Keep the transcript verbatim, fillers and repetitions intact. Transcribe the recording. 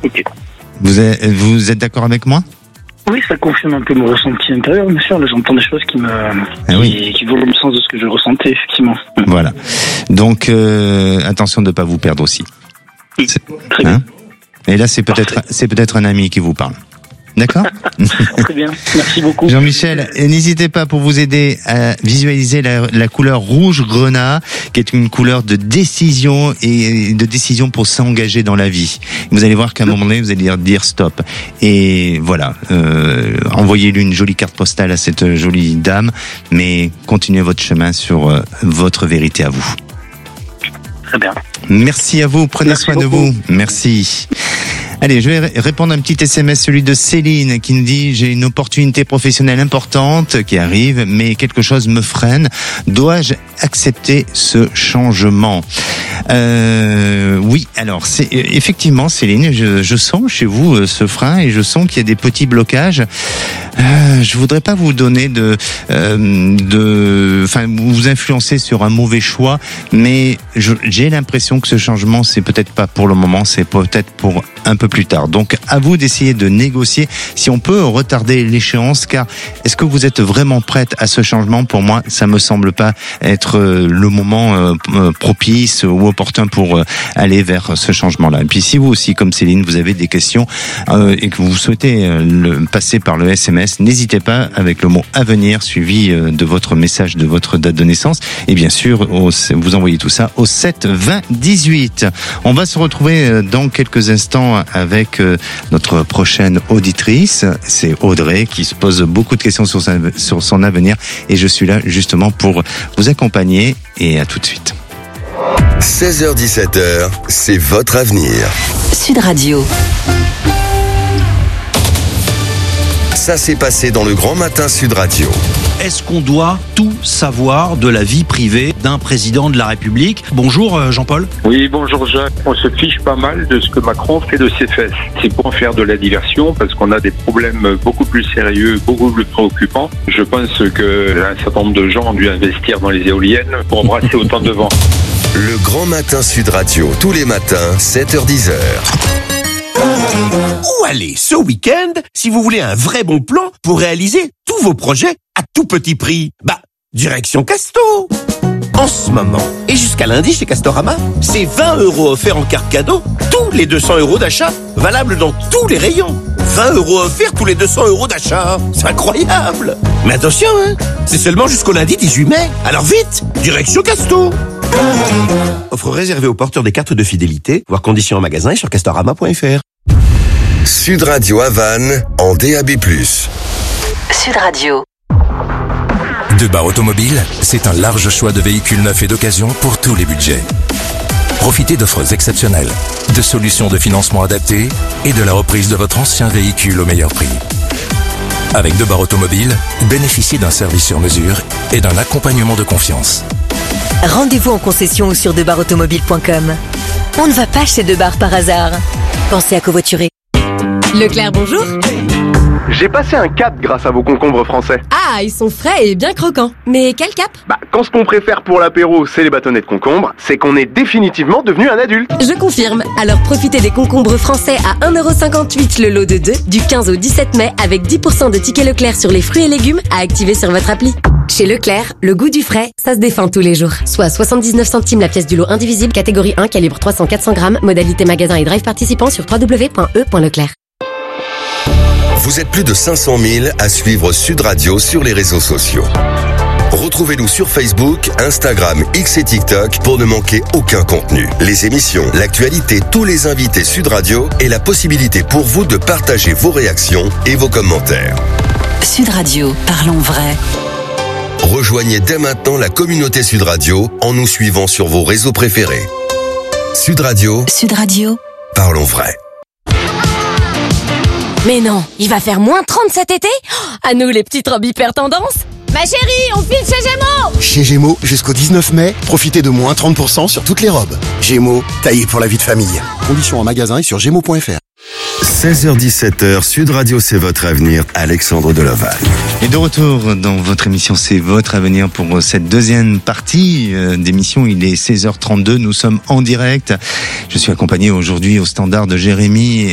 Ok. Vous êtes, vous êtes d'accord avec moi ? Oui, ça confirme un peu mon ressenti intérieur, bien sûr. Là, j'entends des choses qui me, Ah qui, oui. qui vont dans le sens de ce que je ressentais, effectivement. Voilà. Donc, euh, attention de ne pas vous perdre aussi. Oui, C'est- très bien. Hein ? Et là, c'est peut-être, Parfait. c'est peut-être un ami qui vous parle. D'accord ? Très bien. Merci beaucoup. Jean-Michel, et n'hésitez pas pour vous aider à visualiser la, la couleur rouge grenat, qui est une couleur de décision et de décision pour s'engager dans la vie. Vous allez voir qu'à un moment donné, vous allez dire, dire stop. Et voilà, euh, envoyez-lui une jolie carte postale à cette jolie dame, mais continuez votre chemin sur euh, votre vérité à vous. Très bien. Merci à vous, prenez Merci soin de beaucoup. vous. Merci. Allez, je vais ré- répondre à un petit S M S, celui de Céline, qui nous dit « J'ai une opportunité professionnelle importante qui arrive, mais quelque chose me freine. Dois-je accepter ce changement ?» euh, Oui, alors, c'est effectivement, Céline, je, je sens chez vous euh, ce frein et je sens qu'il y a des petits blocages. Euh, je voudrais pas vous donner de, euh, de, enfin, vous influencer sur un mauvais choix, mais je, j'ai l'impression que ce changement, c'est peut-être pas pour le moment, c'est peut-être pour un peu plus tard. Donc, à vous d'essayer de négocier si on peut retarder l'échéance, car est-ce que vous êtes vraiment prête à ce changement ? Pour moi, ça me semble pas être le moment euh, propice ou opportun pour euh, aller vers ce changement-là. Et puis, si vous aussi, comme Céline, vous avez des questions euh, et que vous souhaitez euh, le, passer par le S M S, n'hésitez pas avec le mot « avenir » suivi euh, de votre message, de votre date de naissance. Et bien sûr, au, vous envoyez tout ça au sept vingt dix-huit. On va se retrouver euh, dans quelques instants avec euh, notre prochaine auditrice. C'est Audrey qui se pose beaucoup de questions sur, sa, sur son avenir. Et je suis là justement pour vous accompagner. Et à tout de suite. seize heures dix-sept heures, c'est votre avenir. Sud Radio. Ça s'est passé dans le Grand Matin Sud Radio. Est-ce qu'on doit tout savoir de la vie privée d'un président de la République ? Bonjour euh, Jean-Paul. Oui, bonjour Jacques. On se fiche pas mal de ce que Macron fait de ses fesses. C'est pour faire de la diversion parce qu'on a des problèmes beaucoup plus sérieux, beaucoup plus préoccupants. Je pense qu'un certain nombre de gens ont dû investir dans les éoliennes pour embrasser autant de vent. Le Grand Matin Sud Radio, tous les matins, sept heures dix heures. Où aller ce week-end si vous voulez un vrai bon plan pour réaliser tous vos projets à tout petit prix? Bah, direction Casto. En ce moment, et jusqu'à lundi chez Castorama, c'est vingt euros offerts en carte cadeau tous les deux cents euros d'achat, valable dans tous les rayons. vingt euros offerts tous les deux cents euros d'achat. C'est incroyable. Mais attention, hein, c'est seulement jusqu'au lundi dix-huit mai. Alors vite, direction Casto. Offre réservée aux porteurs des cartes de fidélité, voire conditions en magasin et sur castorama point f r. Sud Radio à Vannes, en D A B plus. Sud Radio. Debar Automobile, c'est un large choix de véhicules neufs et d'occasion pour tous les budgets. Profitez d'offres exceptionnelles, de solutions de financement adaptées et de la reprise de votre ancien véhicule au meilleur prix. Avec Debar Automobile, bénéficiez d'un service sur mesure et d'un accompagnement de confiance. Rendez-vous en concession ou sur debar automobile point com. On ne va pas chez Debar par hasard. Pensez à covoiturer. Leclerc, bonjour. J'ai passé un cap grâce à vos concombres français. Ah, ils sont frais et bien croquants. Mais quel cap ? Bah, quand ce qu'on préfère pour l'apéro, c'est les bâtonnets de concombre, c'est qu'on est définitivement devenu un adulte. Je confirme. Alors profitez des concombres français à un euro cinquante-huit le lot de deux du quinze au dix-sept mai avec dix pour cent de tickets Leclerc sur les fruits et légumes à activer sur votre appli. Chez Leclerc, le goût du frais, ça se défend tous les jours. Soit soixante-dix-neuf centimes la pièce du lot indivisible, catégorie un, calibre trois cents à quatre cents grammes, modalité magasin et drive participant sur w w w point e point leclerc. Vous êtes plus de cinq cent mille à suivre Sud Radio sur les réseaux sociaux. Retrouvez-nous sur Facebook, Instagram, X et TikTok pour ne manquer aucun contenu. Les émissions, l'actualité, tous les invités Sud Radio et la possibilité pour vous de partager vos réactions et vos commentaires. Sud Radio, parlons vrai. Rejoignez dès maintenant la communauté Sud Radio en nous suivant sur vos réseaux préférés. Sud Radio, Sud Radio, parlons vrai. Mais non, il va faire moins trente cet été ? À nous les petites robes hyper tendance. Ma chérie, on file chez Gémeaux. Chez Gémeaux, jusqu'au dix-neuf mai, profitez de moins trente pour cent sur toutes les robes. Gémeaux, taillé pour la vie de famille. Conditions en magasin et sur gémeaux point f r. seize heures dix-sept heures, Sud Radio, c'est votre avenir. Alexandre Delaval. Et de retour dans votre émission, c'est votre avenir pour cette deuxième partie d'émission. Il est seize heures trente-deux, nous sommes en direct. Je suis accompagné aujourd'hui au standard de Jérémy